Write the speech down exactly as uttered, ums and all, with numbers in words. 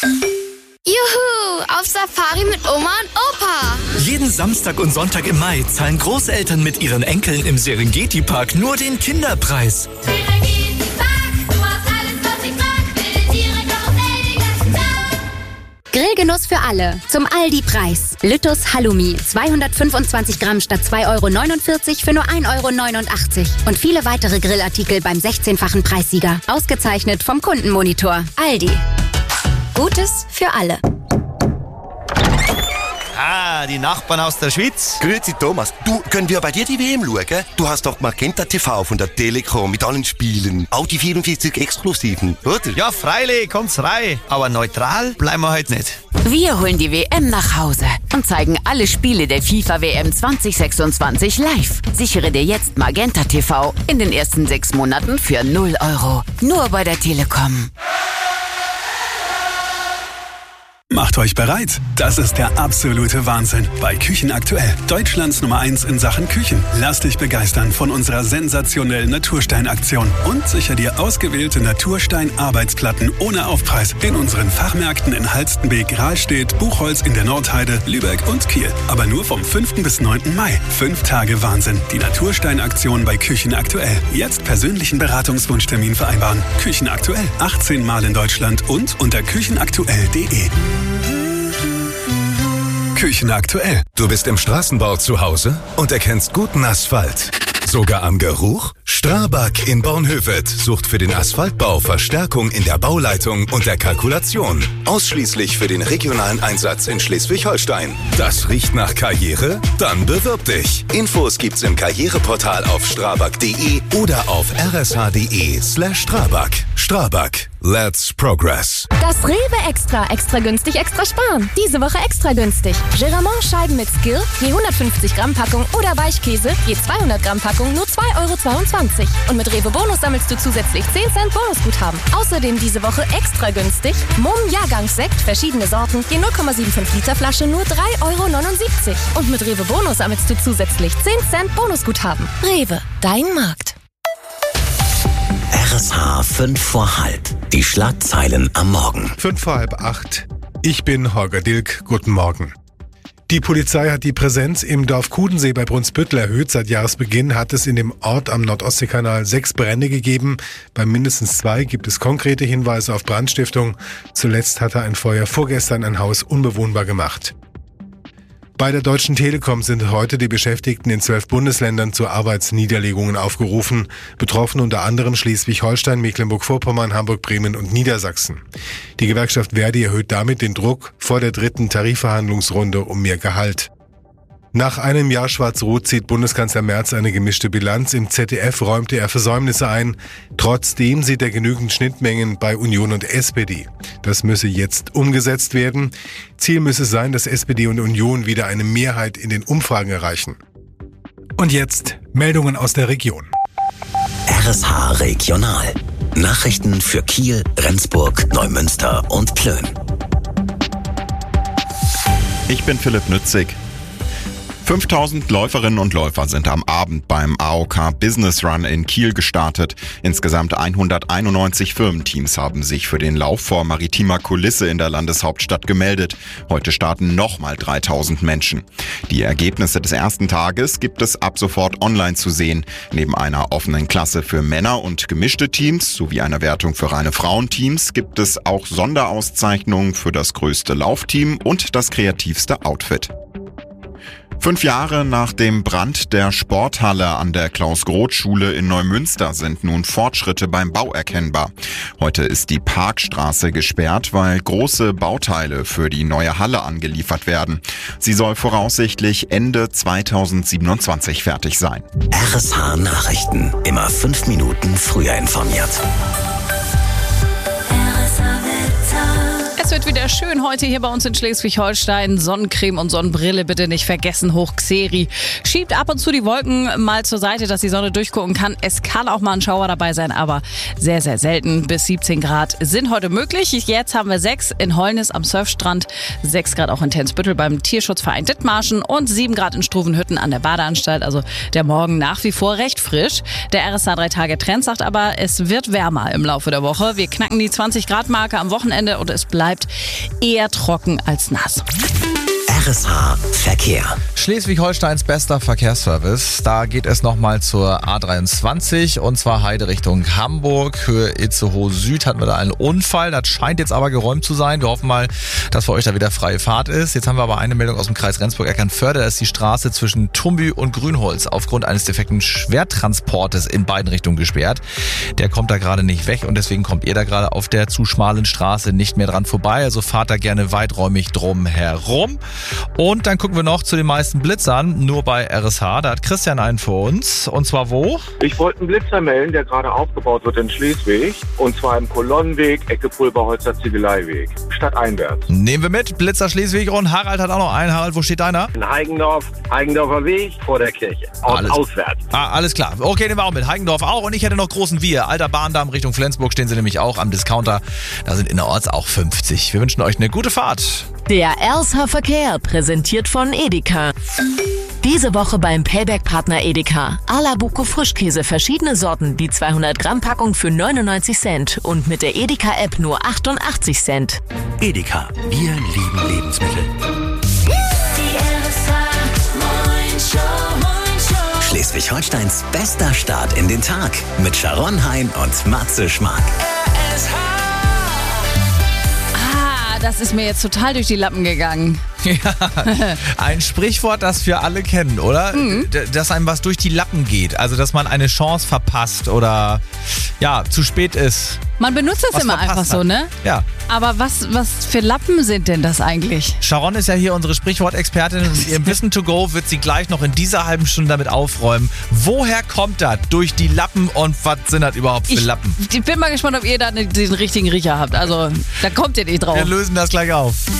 Juhu, auf Safari mit Oma und Opa. Jeden Samstag und Sonntag im Mai zahlen Großeltern mit ihren Enkeln im Serengeti-Park nur den Kinderpreis. Serengeti-Park, du hast alles, was ich mag. Wilde Tiere, Karussell, den ganzen Tag. Grillgenuss für alle. Zum Aldi-Preis. Lüttus Halloumi. zweihundertfünfundzwanzig Gramm statt zwei Euro neunundvierzig für nur ein Euro neunundachtzig. Und viele weitere Grillartikel beim sechzehnfachen Preissieger. Ausgezeichnet vom Kundenmonitor. Aldi. Gutes für alle. Ah, die Nachbarn aus der Schweiz. Grüezi Thomas, du, können wir bei dir die W M schauen? Du hast doch Magenta T V von der Telekom mit allen Spielen. Auch die vierundvierzig Exklusiven, oder? Ja, freilich, kommt's rein. Aber neutral bleiben wir heute nicht. Wir holen die W M nach Hause und zeigen alle Spiele der FIFA W M zwanzig sechsundzwanzig live. Sichere dir jetzt Magenta T V in den ersten sechs Monaten für null Euro. Nur bei der Telekom. Macht euch bereit. Das ist der absolute Wahnsinn bei Küchen aktuell. Deutschlands Nummer eins in Sachen Küchen. Lass dich begeistern von unserer sensationellen Naturstein-Aktion und sicher dir ausgewählte Naturstein-Arbeitsplatten ohne Aufpreis in unseren Fachmärkten in Halstenbek, Rahlstedt, Buchholz in der Nordheide, Lübeck und Kiel. Aber nur vom fünften bis neunten Mai. Fünf Tage Wahnsinn. Die Naturstein-Aktion bei Küchen aktuell. Jetzt persönlichen Beratungswunschtermin vereinbaren. Küchen aktuell. achtzehn Mal in Deutschland und unter küchenaktuell punkt de. Küchen aktuell. Du bist im Straßenbau zu Hause und erkennst guten Asphalt. Sogar am Geruch? Strabag in Bornhöved sucht für den Asphaltbau Verstärkung in der Bauleitung und der Kalkulation. Ausschließlich für den regionalen Einsatz in Schleswig-Holstein. Das riecht nach Karriere? Dann bewirb dich. Infos gibt's im Karriereportal auf strabag punkt de oder auf rsh.de slash Strabag. Strabag. Let's progress. Das Rewe Extra. Extra günstig, extra sparen. Diese Woche extra günstig. Geramont-Scheiben mit Skill, je hundertfünfzig Gramm Packung oder Weichkäse, je zweihundert Gramm Packung, nur zwei Euro zweiundzwanzig. Und mit Rewe Bonus sammelst du zusätzlich zehn Cent Bonusguthaben. Außerdem diese Woche extra günstig. Mumm Jahrgangssekt, verschiedene Sorten, je null Komma fünfundsiebzig Liter Flasche, nur drei Euro neunundsiebzig. Und mit Rewe Bonus sammelst du zusätzlich zehn Cent Bonusguthaben. Rewe, dein Markt. R S H fünf vor halb. Die Schlagzeilen am Morgen. Fünf vor halb acht. Ich bin Holger Dilk. Guten Morgen. Die Polizei hat die Präsenz im Dorf Kudensee bei Brunsbüttel erhöht. Seit Jahresbeginn hat es in dem Ort am Nordostseekanal sechs Brände gegeben. Bei mindestens zwei gibt es konkrete Hinweise auf Brandstiftung. Zuletzt hatte ein Feuer vorgestern ein Haus unbewohnbar gemacht. Bei der Deutschen Telekom sind heute die Beschäftigten in zwölf Bundesländern zu Arbeitsniederlegungen aufgerufen. Betroffen unter anderem Schleswig-Holstein, Mecklenburg-Vorpommern, Hamburg, Bremen und Niedersachsen. Die Gewerkschaft Verdi erhöht damit den Druck vor der dritten Tarifverhandlungsrunde um mehr Gehalt. Nach einem Jahr Schwarz-Rot zieht Bundeskanzler Merz eine gemischte Bilanz. Im Z D F räumte er Versäumnisse ein. Trotzdem sieht er genügend Schnittmengen bei Union und S P D. Das müsse jetzt umgesetzt werden. Ziel müsse sein, dass S P D und Union wieder eine Mehrheit in den Umfragen erreichen. Und jetzt Meldungen aus der Region. R S H Regional. Nachrichten für Kiel, Rendsburg, Neumünster und Plön. Ich bin Philipp Nützig. fünftausend Läuferinnen und Läufer sind am Abend beim A O K Business Run in Kiel gestartet. Insgesamt hunderteinundneunzig Firmenteams haben sich für den Lauf vor maritimer Kulisse in der Landeshauptstadt gemeldet. Heute starten nochmal dreitausend Menschen. Die Ergebnisse des ersten Tages gibt es ab sofort online zu sehen. Neben einer offenen Klasse für Männer und gemischte Teams sowie einer Wertung für reine Frauenteams gibt es auch Sonderauszeichnungen für das größte Laufteam und das kreativste Outfit. Fünf Jahre nach dem Brand der Sporthalle an der Klaus-Groth-Schule in Neumünster sind nun Fortschritte beim Bau erkennbar. Heute ist die Parkstraße gesperrt, weil große Bauteile für die neue Halle angeliefert werden. Sie soll voraussichtlich Ende zweitausendsiebenundzwanzig fertig sein. R S H Nachrichten. Immer fünf Minuten früher informiert. Es wird wieder schön heute hier bei uns in Schleswig-Holstein. Sonnencreme und Sonnenbrille bitte nicht vergessen. Hoch Xeri. Schiebt ab und zu die Wolken mal zur Seite, dass die Sonne durchgucken kann. Es kann auch mal ein Schauer dabei sein, aber sehr, sehr selten. Bis siebzehn Grad sind heute möglich. Jetzt haben wir sechs in Holnis am Surfstrand, sechs Grad auch in Tensbüttel beim Tierschutzverein Dithmarschen und sieben Grad in Struvenhütten an der Badeanstalt. Also der Morgen nach wie vor recht frisch. Der R S H drei Tage Trend sagt aber, es wird wärmer im Laufe der Woche. Wir knacken die zwanzig Grad Marke am Wochenende und es bleibt bleibt eher trocken als nass. R S H Verkehr. Schleswig-Holsteins bester Verkehrsservice. Da geht es nochmal zur A dreiundzwanzig und zwar Heide Richtung Hamburg. Höhe Itzehoe Süd hatten wir da einen Unfall. Das scheint jetzt aber geräumt zu sein. Wir hoffen mal, dass für euch da wieder freie Fahrt ist. Jetzt haben wir aber eine Meldung aus dem Kreis Rendsburg-Eckernförde. Da ist die Straße zwischen Tumbü und Grünholz aufgrund eines defekten Schwertransportes in beiden Richtungen gesperrt. Der kommt da gerade nicht weg und deswegen kommt ihr da gerade auf der zu schmalen Straße nicht mehr dran vorbei. Also fahrt da gerne weiträumig drum herum. Und dann gucken wir noch zu den meisten Blitzern, nur bei R S H. Da hat Christian einen für uns. Und zwar wo? Ich wollte einen Blitzer melden, der gerade aufgebaut wird in Schleswig. Und zwar im Kolonnenweg, Ecke Pulverholzer Ziegeleiweg, stadteinwärts. Nehmen wir mit, Blitzer Schleswig. Und Harald hat auch noch einen. Harald, wo steht deiner? In Heigendorf, Heigendorfer Weg vor der Kirche. Aus, alles, auswärts. Ah, alles klar. Okay, nehmen wir auch mit. Heigendorf auch. Und ich hätte noch Großen Wir. Alter Bahndamm Richtung Flensburg stehen sie nämlich auch am Discounter. Da sind innerorts auch fünfzig. Wir wünschen euch eine gute Fahrt. Der R S H Verkehr präsentiert von Edeka. Diese Woche beim Payback-Partner Edeka. Alabuco Frischkäse, verschiedene Sorten, die zweihundert Gramm Packung für neunundneunzig Cent und mit der Edeka-App nur achtundachtzig Cent. Edeka, wir lieben Lebensmittel. Schleswig-Holsteins bester Start in den Tag mit Sharon Hein und Matze Schmark. Das ist mir jetzt total durch die Lappen gegangen. Ja, ein Sprichwort, das wir alle kennen, oder? Mhm. Dass einem was durch die Lappen geht. Also, dass man eine Chance verpasst oder ja, zu spät ist. Man benutzt das immer einfach so, ne? Ja. Aber was, was für Lappen sind denn das eigentlich? Sharon ist ja hier unsere Sprichwortexpertin und mit ihrem Wissen to go wird sie gleich noch in dieser halben Stunde damit aufräumen. Woher kommt das durch die Lappen und was sind das überhaupt für ich, Lappen? Ich bin mal gespannt, ob ihr da den richtigen Riecher habt. Also, da kommt ihr nicht drauf. Wir lösen das gleich auf.